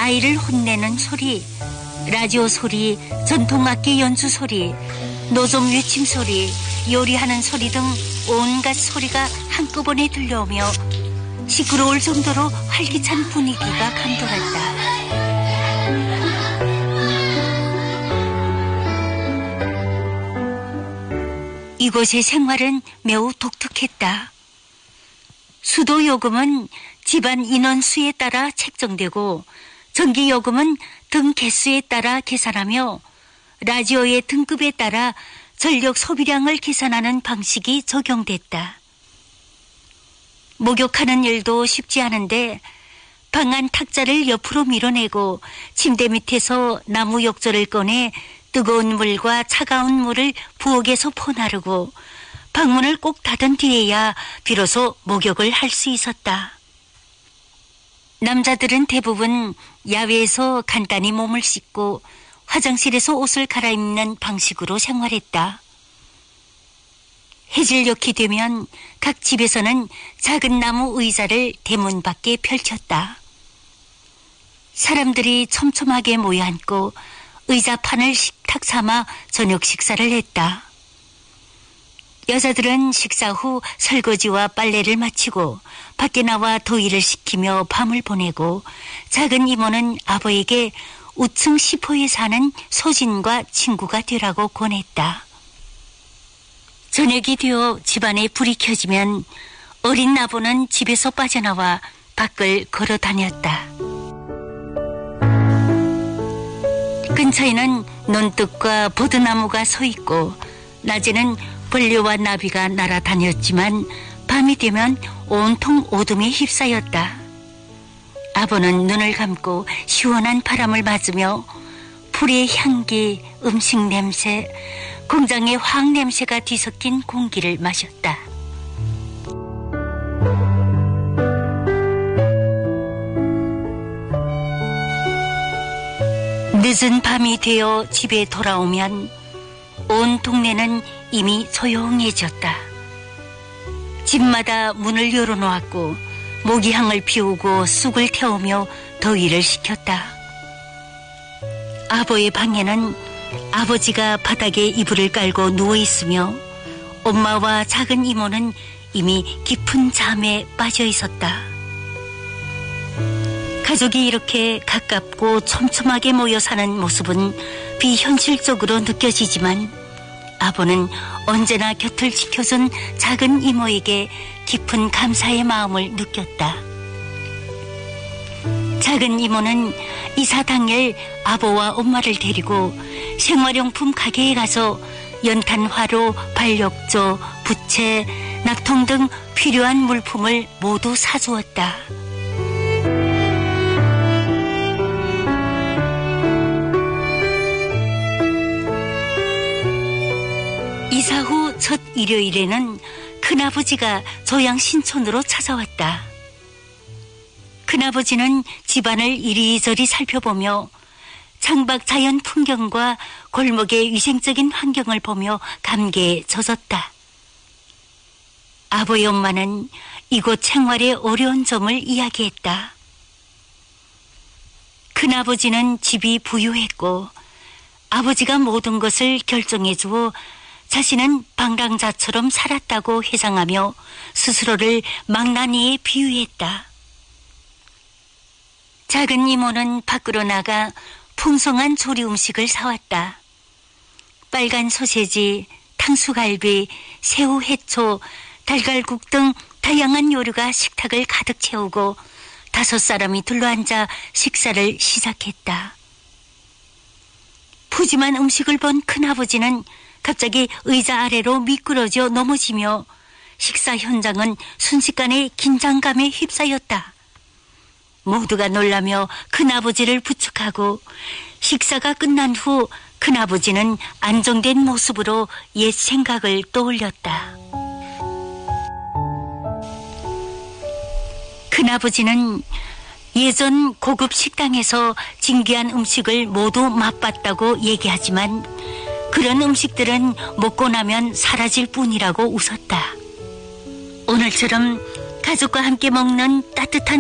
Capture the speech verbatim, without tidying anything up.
아이를 혼내는 소리, 라디오 소리, 전통악기 연주 소리, 노점 외침 소리, 요리하는 소리 등 온갖 소리가 한꺼번에 들려오며 시끄러울 정도로 활기찬 분위기가 감돌았다. 이곳의 생활은 매우 독특했다. 수도요금은 집안 인원수에 따라 책정되고 전기요금은 등 개수에 따라 계산하며 라디오의 등급에 따라 전력 소비량을 계산하는 방식이 적용됐다. 목욕하는 일도 쉽지 않은데 방 안 탁자를 옆으로 밀어내고 침대 밑에서 나무 욕조를 꺼내 뜨거운 물과 차가운 물을 부엌에서 퍼나르고 방문을 꼭 닫은 뒤에야 비로소 목욕을 할 수 있었다. 남자들은 대부분 야외에서 간단히 몸을 씻고 화장실에서 옷을 갈아입는 방식으로 생활했다. 해질녘이 되면 각 집에서는 작은 나무 의자를 대문 밖에 펼쳤다. 사람들이 촘촘하게 모여 앉고 의자판을 식탁 삼아 저녁 식사를 했다. 여자들은 식사 후 설거지와 빨래를 마치고 밖에 나와 더위를 식히며 밤을 보내고 작은 이모는 아버에게 우층 십 호에 사는 소진과 친구가 되라고 권했다. 저녁이 되어 집안에 불이 켜지면 어린 아버는 집에서 빠져나와 밖을 걸어 다녔다. 근처에는 논둑과 버드나무가 서 있고 낮에는 벌레와 나비가 날아다녔지만 밤이 되면 온통 어둠에 휩싸였다. 아버는 눈을 감고 시원한 바람을 맞으며 풀의 향기, 음식 냄새, 공장의 화학 냄새가 뒤섞인 공기를 마셨다. 늦은 밤이 되어 집에 돌아오면 온 동네는 이미 조용해졌다. 집마다 문을 열어놓았고 모기향을 피우고 쑥을 태우며 더위를 식혔다. 아버의 방에는 아버지가 바닥에 이불을 깔고 누워있으며 엄마와 작은 이모는 이미 깊은 잠에 빠져 있었다. 가족이 이렇게 가깝고 촘촘하게 모여 사는 모습은 비현실적으로 느껴지지만 아버는 언제나 곁을 지켜준 작은 이모에게 깊은 감사의 마음을 느꼈다. 작은 이모는 이사 당일 아버와 엄마를 데리고 생활용품 가게에 가서 연탄화로, 반력조, 부채, 낙통 등 필요한 물품을 모두 사주었다. 이사 후 첫 일요일에는 큰아버지가 조양 신촌으로 찾아왔다. 큰아버지는 집안을 이리저리 살펴보며 창밖 자연 풍경과 골목의 위생적인 환경을 보며 감개에 젖었다. 아버의 엄마는 이곳 생활의 어려운 점을 이야기했다. 큰아버지는 집이 부유했고 아버지가 모든 것을 결정해 주어 자신은 방랑자처럼 살았다고 회상하며 스스로를 망나니에 비유했다. 작은 이모는 밖으로 나가 풍성한 조리 음식을 사왔다. 빨간 소세지, 탕수갈비, 새우 해초, 달걀국 등 다양한 요리가 식탁을 가득 채우고 다섯 사람이 둘러앉아 식사를 시작했다. 푸짐한 음식을 본 큰아버지는 갑자기 의자 아래로 미끄러져 넘어지며 식사 현장은 순식간에 긴장감에 휩싸였다. 모두가 놀라며 큰아버지를 부축하고 식사가 끝난 후 큰아버지는 안정된 모습으로 옛 생각을 떠올렸다. 큰아버지는 예전 고급 식당에서 진귀한 음식을 모두 맛봤다고 얘기하지만 그런 음식들은 먹고 나면 사라질 뿐이라고 웃었다. 오늘처럼 가족과 함께 먹는 따뜻한